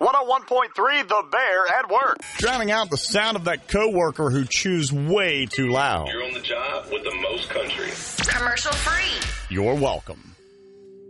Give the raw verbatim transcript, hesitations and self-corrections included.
one oh one point three The Bear at work. Drowning out the sound of that coworker who chews way too loud. You're on the job with the most country. Commercial free. You're welcome.